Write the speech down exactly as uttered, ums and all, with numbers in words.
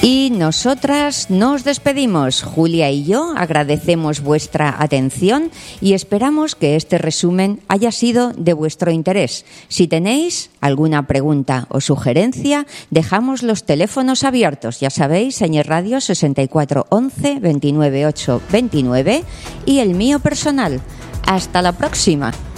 Y nosotras nos despedimos. Julia y yo agradecemos vuestra atención y esperamos que este resumen haya sido de vuestro interés. Si tenéis alguna pregunta o sugerencia, dejamos los teléfonos abiertos. Ya sabéis, Señor Radio sesenta y cuatro once veintinueve ocho veintinueve y el mío personal. Hasta la próxima.